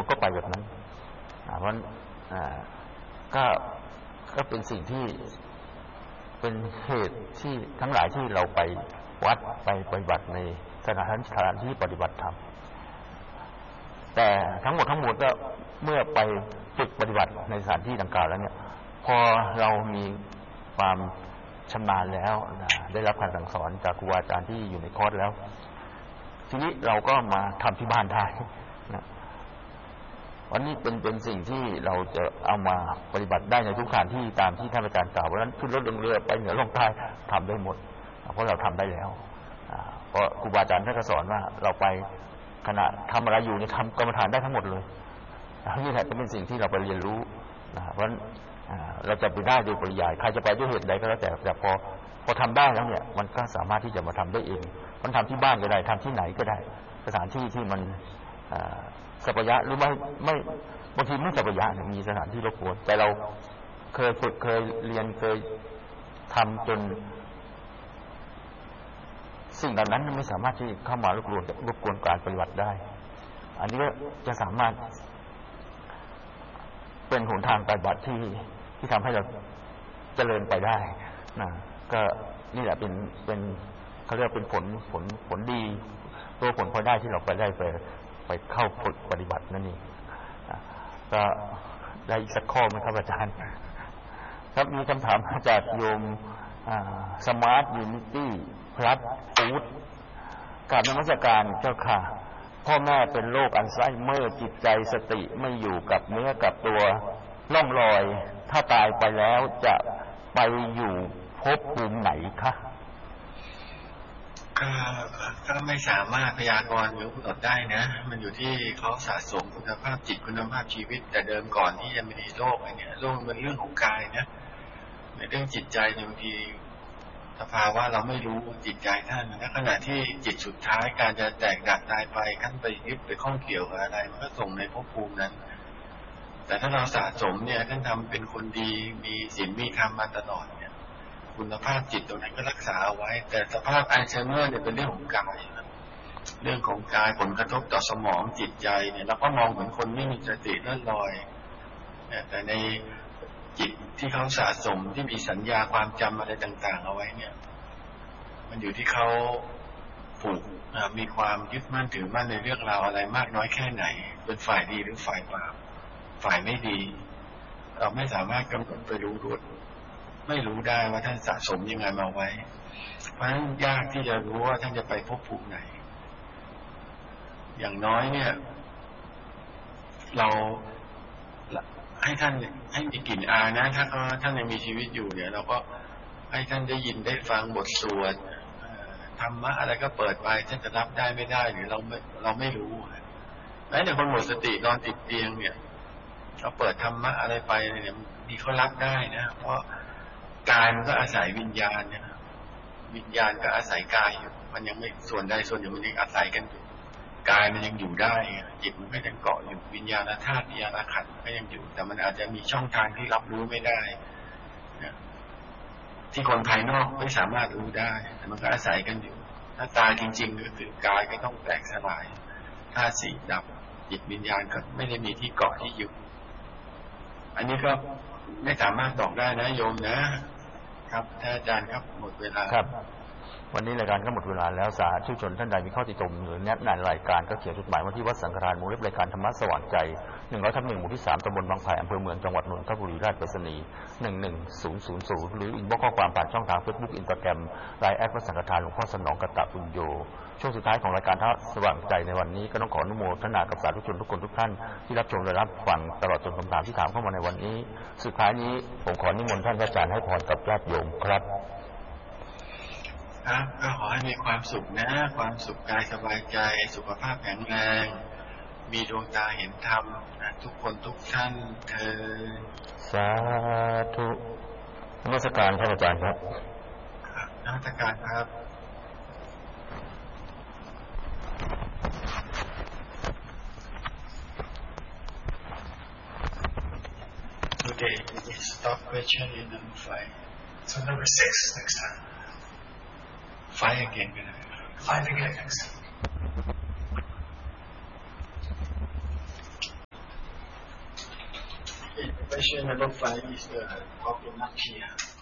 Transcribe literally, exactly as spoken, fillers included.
ก็ไปแบบนั้นเพราะก็ก็เป็นสิ่งที่เป็นเหตุที่ทั้งหลายที่เราไปวัดไปปฏิบัติในสถานสถานที่ปฏิบัติธรรมแต่ทั้งหมดทั้งมวลก็เมื่อไปฝึกปฏิบัติในสถานที่ดังกล่าวแล้วเนี่ยพอเรามีความชำนาญแล้วนะได้รับการสั่งสอนจากครูอาจารย์ที่อยู่ในคอร์สแล้วทีนี้เราก็มาทำที่บ้านได้นะวันนี้เป็นเป็นสิ่งที่เราจะเอามาปฏิบัติได้ในทุกสถานที่ตามที่ท่านอาจารย์กล่าวเพราะฉะนั้นขึ้นรถลงเรือไปเหนือลงใต้ทำได้หมดเพราะเราทำได้แล้วเพราะครูบาอาจารย์ท่านก็สอนว่าเราไปขณะทำอะไรอยู่เนี่ยทำกรรมฐานได้ทั้งหมดเลยนี่แหละก็เป็นสิ่งที่เราไปเรียนรู้เพราะฉะนั้นเราจะไปได้โดยปริยายใครจะไปด้วยเหตุใดก็แล้วแต่แต่พอพอทำได้แล้วเนี่ยมันก็สามารถที่จะมาทำได้เองมันทำที่บ้านก็ได้ทำที่ไหนก็ได้สถานที่ที่มันสัพยะหรือไม่ไม่บางทีไม่สัพยะมีสถานที่รบกวนแต่เราเคยฝึกเคยเรียนเคยทำจนสิ่งเหล่านั้นไม่สามารถที่เข้ามารบกวนรบกวนการปฏิบัติได้อันนี้ก็จะสามารถเป็นหนทางปฏิบัติที่ที่ทำให้เราเจริญไปได้นะก็นี่แหละเป็นเป็นเขาเรียกเป็นผลผลผลดีตัวผลพอได้ที่เราไปได้ไปไปเข้าฝึกปฏิบัตินั่นเองก็ได้อีกสักข้อไหมครับอาจารย์ครับมีคำถามจากโยมสมาร์ทยูนิตี้พลัสฟูดกราบนมัสการเจ้าค่ะพ่อแม่เป็นโรคอัลไซเมอร์จิตใจสติไม่อยู่กับเนื้อกับตัวล่องลอยถ้าตายไปแล้วจะไปอยู่ภพภูมิไหนคะก็ก็ไม่สามารถพยากรณ์หรือกำหนดได้นะมันอยู่ที่เขาสะสมคุณภาพจิตคุณภาพชีวิตแต่เดิมก่อนที่จะมีโรคอะไรเนี่ยโรคมันเรื่องของกายนะในเรื่องจิตใจบางทีสภาวะเราไม่รู้จิตใจท่านในขณะที่จิตสุดท้ายการจะแตกดับตายไปขั้นไปยึดไปข้องเกี่ยวกับอะไรมันก็ส่งในภพภูมินั้นแต่ถ้าเราสะสมเนี่ยท่านทำเป็นคนดีมีศีลมีธรรมมาตลอดเนี่ยคุณภาพจิตตรงนั้นก็รักษาเอาไว้แต่สภาพอัลไซเมอร์เนี่ยเป็นเรื่องของกายเรื่องของกายผลกระทบต่อสมองจิตใจเนี่ยเราก็มองเหมือนคนไม่มีสติเลื่อนลอยแต่ในจิตที่เขาสะสมที่มีสัญญาความจำอะไรต่างๆเอาไว้เนี่ยมันอยู่ที่เขาผูกมีความยึดมั่นถือมั่นในเรื่องราวอะไรมากน้อยแค่ไหนเป็นฝ่ายดีหรือฝ่ายบาปฝ่ายไม่ดีเราไม่สามารถกำหนดไปรู้รู้ไม่รู้ได้ว่าท่านสะสมยังไงมาไว้เพราะฉะนั้นยากที่จะรู้ว่าท่านจะไปภพภูมิไหนอย่างน้อยเนี่ยเราให้ท่านให้มีกลิ่นอายนะถ้าเขาท่านยังมีชีวิตอยู่เนี่ยเราก็ให้ท่านได้ยินได้ฟังบทสวดธรรมะอะไรก็เปิดไปท่านจะรับได้ไม่ได้หรือเราไม่เราไม่รู้แม้แต่คนหมดสตินอนติดเตียงเนี่ยเราเปิดธรรมะอะไรไปเนี่ยมีเขารับได้นะเพราะกายมันก็อาศัยวิญญาณเนี่ยวิญญาณก็อาศัยกายอยู่มันยังไม่ส่วนใดส่วนหนึ่งมันยังอาศัยกันอยู่กายมันยังอยู่ได้จิตมันก็ยังเกาะอยู่วิญญาณธาตุวิญญาณขันธ์ก็ยังอยู่แต่มันอาจจะมีช่องทางที่รับรู้ไม่ได้นะที่คนภายนอกไม่สามารถรู้ได้แต่มันก็อาศัยกันอยู่ถ้าตายจริงๆก็คือกายก็ต้องแตกสลายธาตุสี่ดับจิตวิญญาณก็ไม่ได้มีที่เกาะที่อยู่อันนี้ก็ไม่สามารถบอกได้นะโยมนะครับท่านอาจารย์ครับหมดเวลาครับวันนี้รายการก็หมดเวลาแล้วสาธุชนท่านใดมีข้อติชมหรือแนะนำรายการก็เขียนจดหมายมาที่วัดสังฆทานหมู่เล็บรายการธรรมะสว่างใจหนึ่งร้อยทับหนึ่งหมู่ที่สามตำบลบางไผ่อำเภอเมืองจังหวัดนนทบุรีราชไปรษณีย์หนึ่งหนึ่งศูนย์ศูนย์ศูนย์หรืออินบ็อกซ์ข้อความผ่านช่องทางเฟซบุ๊กอินสตาแกรมไลน์แอดวัดสังฆทานหลวงพ่อสนองกตปุญโญช่วงสุดท้ายของรายการธรรมะสว่างใจในวันนี้ก็ต้องขออนุโมทนากับสาธุชนทุกคนทุกท่านที่รับชมและรับฟังตลอดจนคำถามที่ถามเข้ามาในวันนี้สุดท้ายนี้ผมขอนิมนต์ท่านอาจารย์ให้พรกับญาติโยมครับครับก็ขอให้มีความสุขนะความสุขกายสบายใจสุขภาพแข็งแรงมีดวงตาเห็นธรรมนะทุกคนทุกท่านเถิดสาธุนมัสการท่านอาจารย์ครับครับนมัสการครับ Today we stop question in number five. So number six next time. Five again. Five again next time. Question number five is the problem not here.